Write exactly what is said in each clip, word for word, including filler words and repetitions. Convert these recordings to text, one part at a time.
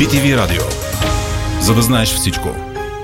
Би Ти Ви Радио. За да знаеш всичко.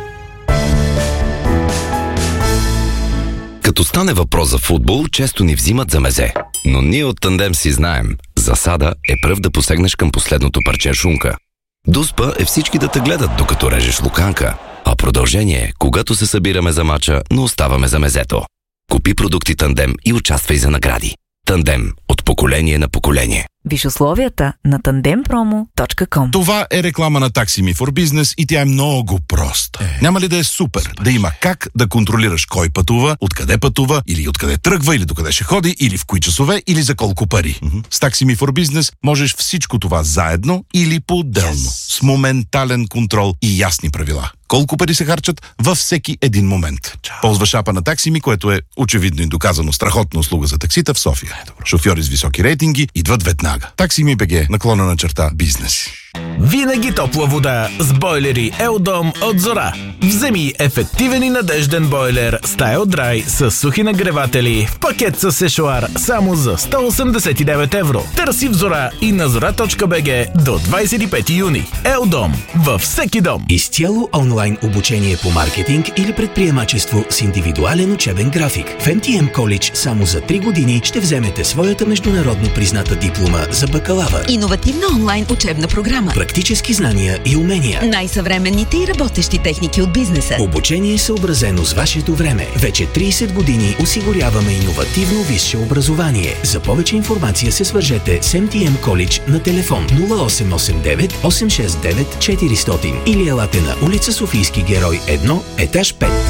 Като стане въпрос за футбол, често ни взимат за мезе. Но ние от Тандем си знаем, засада е пръв да посегнеш към последното парче шунка. Дуспа е всички да те гледат, докато режеш луканка. А продължение е, когато се събираме за мача, но оставаме за мезето. Купи продукти Тандем и участвай за награди. Тандем. От поколение на поколение. Виж условията на тандем промо точка ком. Това е реклама на Taxi Me for Business и тя е много проста. Е. Няма ли да е супер? супер? Да има как да контролираш кой пътува, откъде пътува, или откъде тръгва, или докъде ще ходи, или в кои часове, или за колко пари. Mm-hmm. С Taxi Me for Business можеш всичко това заедно или по-отделно. Yes. С моментален контрол и ясни правила. Колко пари се харчат във всеки един момент. Чао. Ползваш апа на Taxi Me, което е очевидно и доказано страхотна услуга за таксита в София. Е, шофьори с високи рейтинги идват веднага. Taxi Me би джи, наклона на черта бизнес. Винаги топла вода с бойлери Елдом от Зора. Вземи ефективен и надежден бойлер Style Dry с сухи нагреватели в пакет с сешоар само за сто осемдесет и девет евро. Търси в Зора и на зора точка би джи до двадесет и пети юни. Елдом във всеки дом. Изцяло онлайн обучение по маркетинг или предприемачество с индивидуален учебен график. В Ем Ти Ем College само за три години ще вземете своята международно призната диплома за бакалавър. Иновативна онлайн учебна програма. Практически знания и умения. Най-съвременните и работещи техники от бизнеса. Обучение съобразено с вашето време. Вече тридесет години осигуряваме иновативно висше образование. За повече информация се свържете с Ем Ти Ем College на телефон нула осем осем девет осем шест девет четиристотин или елате на улица Софийски герой едно, етаж пет.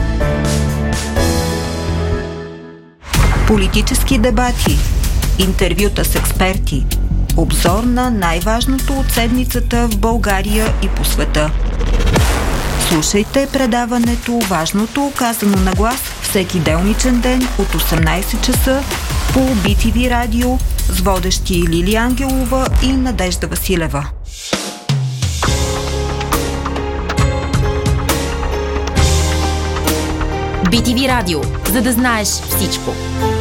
Политически дебати, интервюта с експерти, обзор на най-важното от седмицата в България и по света. Слушайте предаването "Важното оказано на глас" всеки делничен ден от осемнадесет часа по Би Ти Ви Радио с водещи Лили Ангелова и Надежда Василева. Би Ти Ви Радио, за да знаеш всичко.